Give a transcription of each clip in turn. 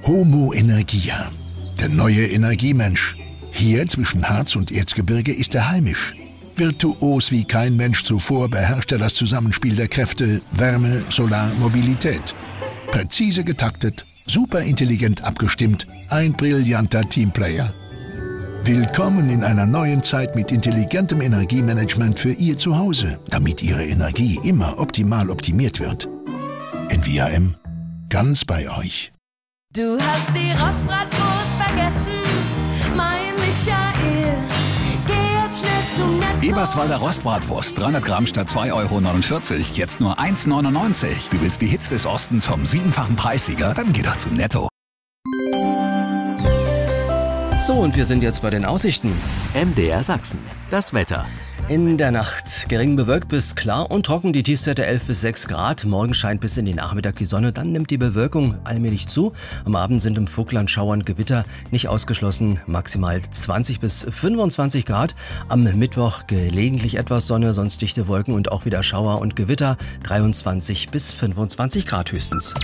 Homo Energia, der neue Energiemensch. Hier zwischen Harz und Erzgebirge ist er heimisch. Virtuos wie kein Mensch zuvor beherrscht er das Zusammenspiel der Kräfte Wärme, Solar, Mobilität. Präzise getaktet, superintelligent abgestimmt, ein brillanter Teamplayer. Willkommen in einer neuen Zeit mit intelligentem Energiemanagement für Ihr Zuhause, damit Ihre Energie immer optimal optimiert wird. NVIM, ganz bei euch. Du hast die Rostbratwurst vergessen, mein Michael. Geh jetzt schnell zu Netto. Eberswalder Rostbratwurst, 300 Gramm statt 2,49 €, jetzt nur 1,99 €. Du willst die Hits des Ostens vom 7-fachen Preissieger? Dann geh doch zu Netto. So, und wir sind jetzt bei den Aussichten. MDR Sachsen, das Wetter. In der Nacht gering bewölkt bis klar und trocken, die Tiefstwerte 11 bis 6 Grad. Morgen scheint bis in den Nachmittag die Sonne, dann nimmt die Bewölkung allmählich zu. Am Abend sind im Vogtland Schauer und Gewitter nicht ausgeschlossen, maximal 20 bis 25 Grad. Am Mittwoch gelegentlich etwas Sonne, sonst dichte Wolken und auch wieder Schauer und Gewitter, 23 bis 25 Grad höchstens.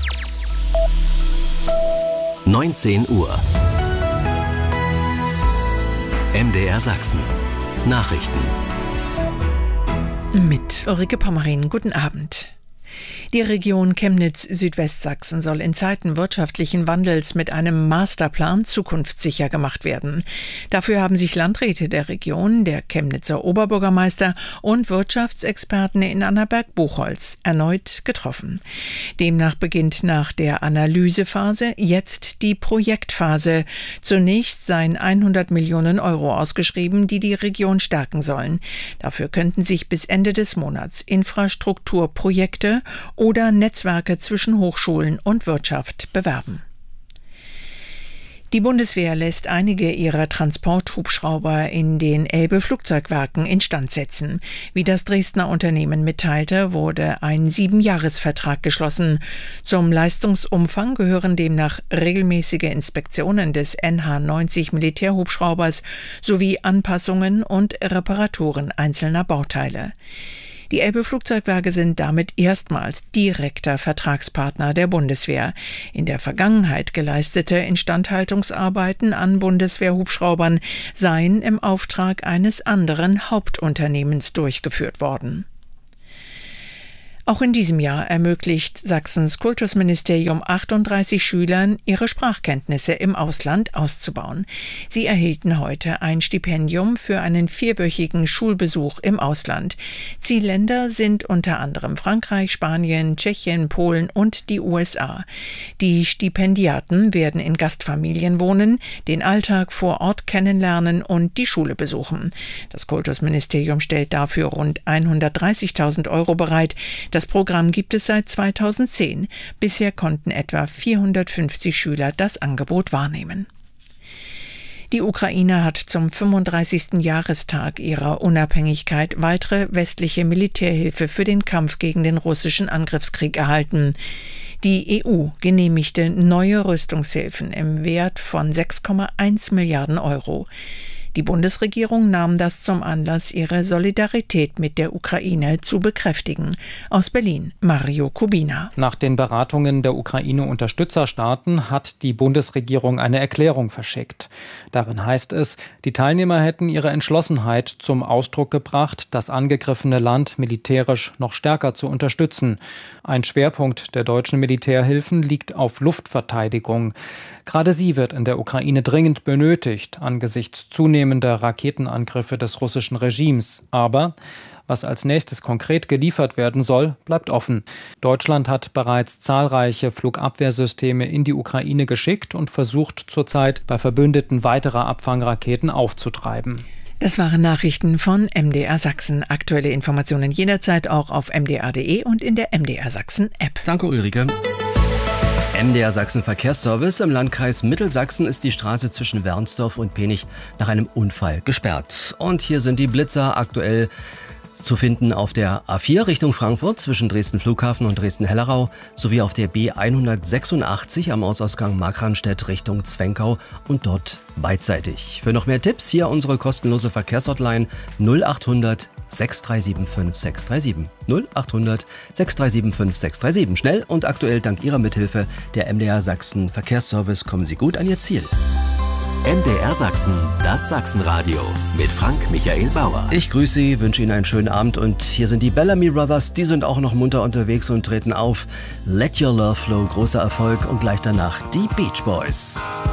19 Uhr. MDR Sachsen. Nachrichten. Mit Ulrike Pommerin. Guten Abend. Die Region Chemnitz-Südwestsachsen soll in Zeiten wirtschaftlichen Wandels mit einem Masterplan zukunftssicher gemacht werden. Dafür haben sich Landräte der Region, der Chemnitzer Oberbürgermeister und Wirtschaftsexperten in Annaberg-Buchholz erneut getroffen. Demnach beginnt nach der Analysephase jetzt die Projektphase. Zunächst seien 100 Millionen € ausgeschrieben, die die Region stärken sollen. Dafür könnten sich bis Ende des Monats Infrastrukturprojekte oder Netzwerke zwischen Hochschulen und Wirtschaft bewerben. Die Bundeswehr lässt einige ihrer Transporthubschrauber in den Elbe-Flugzeugwerken instand setzen. Wie das Dresdner Unternehmen mitteilte, wurde ein 7-Jahres-Vertrag geschlossen. Zum Leistungsumfang gehören demnach regelmäßige Inspektionen des NH-90 Militärhubschraubers sowie Anpassungen und Reparaturen einzelner Bauteile. Die Elbe-Flugzeugwerke sind damit erstmals direkter Vertragspartner der Bundeswehr. In der Vergangenheit geleistete Instandhaltungsarbeiten an Bundeswehrhubschraubern seien im Auftrag eines anderen Hauptunternehmens durchgeführt worden. Auch in diesem Jahr ermöglicht Sachsens Kultusministerium 38 Schülern, ihre Sprachkenntnisse im Ausland auszubauen. Sie erhielten heute ein Stipendium für einen 4-wöchigen Schulbesuch im Ausland. Zielländer sind unter anderem Frankreich, Spanien, Tschechien, Polen und die USA. Die Stipendiaten werden in Gastfamilien wohnen, den Alltag vor Ort kennenlernen und die Schule besuchen. Das Kultusministerium stellt dafür rund 130.000 € bereit. Das Programm gibt es seit 2010. Bisher konnten etwa 450 Schüler das Angebot wahrnehmen. Die Ukraine hat zum 35. Jahrestag ihrer Unabhängigkeit weitere westliche Militärhilfe für den Kampf gegen den russischen Angriffskrieg erhalten. Die EU genehmigte neue Rüstungshilfen im Wert von 6,1 Milliarden €. Die Bundesregierung nahm das zum Anlass, ihre Solidarität mit der Ukraine zu bekräftigen. Aus Berlin, Mario Kubina. Nach den Beratungen der Ukraine-Unterstützerstaaten hat die Bundesregierung eine Erklärung verschickt. Darin heißt es, die Teilnehmer hätten ihre Entschlossenheit zum Ausdruck gebracht, das angegriffene Land militärisch noch stärker zu unterstützen. Ein Schwerpunkt der deutschen Militärhilfen liegt auf Luftverteidigung. Gerade sie wird in der Ukraine dringend benötigt, angesichts zunehmender Raketenangriffe des russischen Regimes. Aber was als nächstes konkret geliefert werden soll, bleibt offen. Deutschland hat bereits zahlreiche Flugabwehrsysteme in die Ukraine geschickt und versucht zurzeit bei Verbündeten weitere Abfangraketen aufzutreiben. Das waren Nachrichten von MDR Sachsen. Aktuelle Informationen jederzeit auch auf mdr.de und in der MDR Sachsen App. Danke, Ulrike. MDR Sachsen Verkehrsservice. Im Landkreis Mittelsachsen ist die Straße zwischen Wernsdorf und Penich nach einem Unfall gesperrt. Und hier sind die Blitzer aktuell zu finden auf der A4 Richtung Frankfurt zwischen Dresden Flughafen und Dresden-Hellerau sowie auf der B186 am Ortsausgang Markranstädt Richtung Zwenkau und dort beidseitig. Für noch mehr Tipps hier unsere kostenlose Verkehrshotline 0800 637 5637. 0800 637 5637. Schnell und aktuell dank Ihrer Mithilfe der MDR Sachsen Verkehrsservice kommen Sie gut an Ihr Ziel. MDR Sachsen, das Sachsenradio mit Frank-Michael Bauer. Ich grüße Sie, wünsche Ihnen einen schönen Abend und hier sind die Bellamy Brothers, die sind auch noch munter unterwegs und treten auf. Let Your Love Flow, großer Erfolg und gleich danach die Beach Boys.